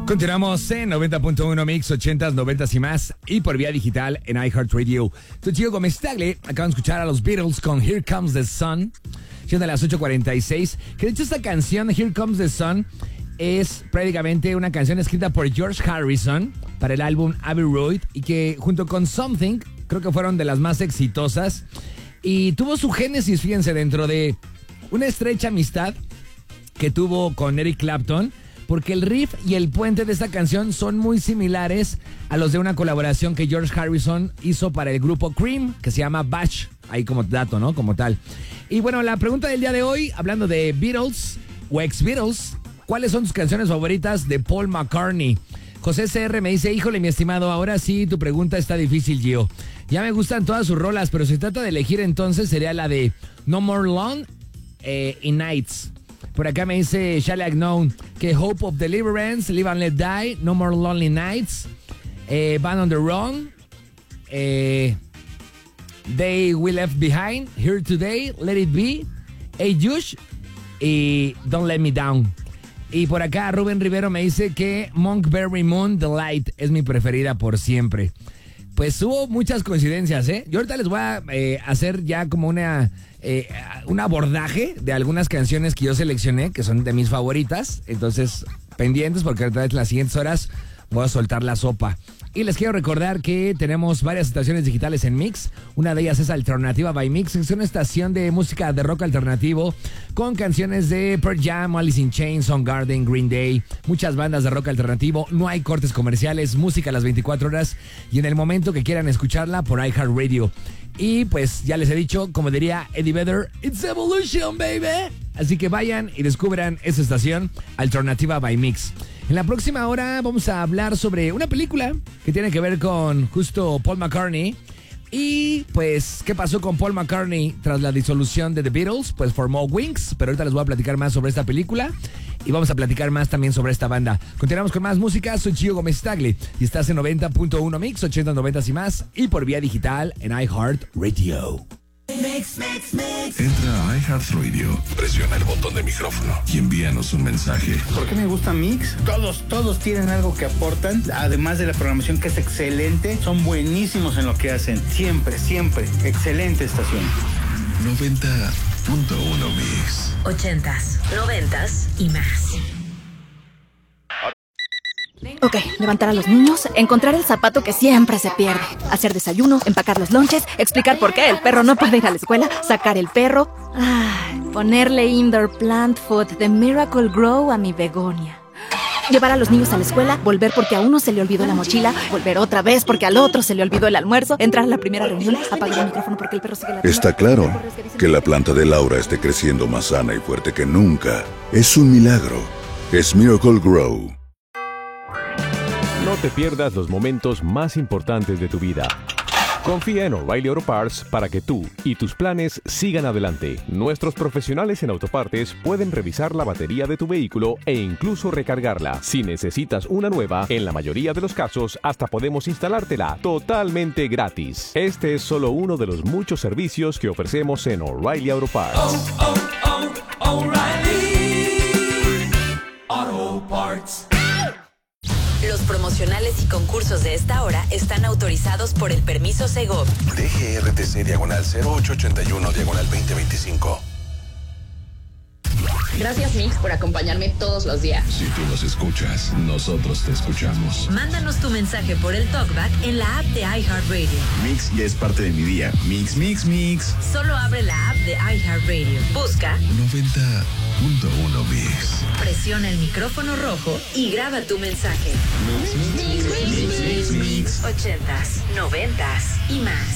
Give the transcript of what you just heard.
Continuamos en 90.1 Mix, 80s, 90s y más, y por vía digital en iHeartRadio. Soy Chico Gómez Tagle, acaban de escuchar a los Beatles con Here Comes the Sun, siendo las 8:46, que de hecho esta canción, Here Comes the Sun, es prácticamente una canción escrita por George Harrison para el álbum Abbey Road, y que junto con Something, creo que fueron de las más exitosas, y tuvo su génesis, fíjense, dentro de una estrecha amistad que tuvo con Eric Clapton, porque el riff y el puente de esta canción son muy similares a los de una colaboración que George Harrison hizo para el grupo Cream, que se llama Bash, ahí como dato, ¿no? Como tal. Y bueno, la pregunta del día de hoy, hablando de Beatles o ex-Beatles, ¿cuáles son tus canciones favoritas de Paul McCartney? José CR me dice, híjole, mi estimado, ahora sí tu pregunta está difícil, Gio. Ya me gustan todas sus rolas, pero si trata de elegir entonces sería la de No More Long y Nights. Por acá me dice Shally Agnon que Hope of Deliverance, Live and Let Die, No More Lonely Nights, Band on the Run, They We Left Behind, Here Today, Let It Be, Hey Jush y Don't Let Me Down. Y por acá Rubén Rivero me dice que Monkberry Moon, The Light, es mi preferida por siempre. Pues hubo muchas coincidencias, ¿eh? Yo ahorita les voy a hacer ya como un abordaje de algunas canciones que yo seleccioné, que son de mis favoritas. Entonces, pendientes, porque ahorita en las siguientes horas voy a soltar la sopa. Y les quiero recordar que tenemos varias estaciones digitales en Mix. Una de ellas es Alternativa by Mix. Es una estación de música de rock alternativo con canciones de Pearl Jam, Alice in Chains, Soundgarden, Green Day. Muchas bandas de rock alternativo. No hay cortes comerciales. Música a las 24 horas y en el momento que quieran escucharla por iHeartRadio. Y pues ya les he dicho, como diría Eddie Vedder, It's Evolution, baby. Así que vayan y descubran esa estación, Alternativa by Mix. En la próxima hora vamos a hablar sobre una película que tiene que ver con justo Paul McCartney. Y pues, ¿qué pasó con Paul McCartney tras la disolución de The Beatles? Pues formó Wings, pero ahorita les voy a platicar más sobre esta película. Y vamos a platicar más también sobre esta banda. Continuamos con más música, soy Gio Gómez Tagle y estás en 90.1 Mix, 80, 90 y más, y por vía digital en iHeartRadio. Entra a iHeartRadio, presiona el botón de micrófono y envíanos un mensaje. ¿Por qué me gusta Mix? Todos tienen algo que aportan, además de la programación que es excelente, son buenísimos en lo que hacen, siempre, excelente estación. 90.1 Mix. 80s, 90s y más. Ok, levantar a los niños, encontrar el zapato que siempre se pierde, hacer desayuno, empacar los lonches, explicar por qué el perro no puede ir a la escuela, sacar el perro, ponerle indoor plant food de Miracle Grow a mi begonia. Llevar a los niños a la escuela, volver porque a uno se le olvidó la mochila, volver otra vez porque al otro se le olvidó el almuerzo, entrar a la primera reunión, apagar el micrófono porque el perro sigue ladrando. Está claro que la planta de Laura esté creciendo más sana y fuerte que nunca. Es un milagro. Es Miracle Grow. No te pierdas los momentos más importantes de tu vida. Confía en O'Reilly Auto Parts para que tú y tus planes sigan adelante. Nuestros profesionales en autopartes pueden revisar la batería de tu vehículo e incluso recargarla. Si necesitas una nueva, en la mayoría de los casos hasta podemos instalártela totalmente gratis. Este es solo uno de los muchos servicios que ofrecemos en O'Reilly Auto Parts. O'Reilly Auto Parts. Los promocionales y concursos de esta hora están autorizados por el permiso Segov. DGRTC /0881/2025. Gracias, Mix, por acompañarme todos los días. Si tú nos escuchas, nosotros te escuchamos. Mándanos tu mensaje por el TalkBack en la app de iHeartRadio. Mix ya es parte de mi día. Mix. Solo abre la app de iHeartRadio. Busca 90.1 Mix. Presiona el micrófono rojo y graba tu mensaje. Mix. 80s, 90s y más.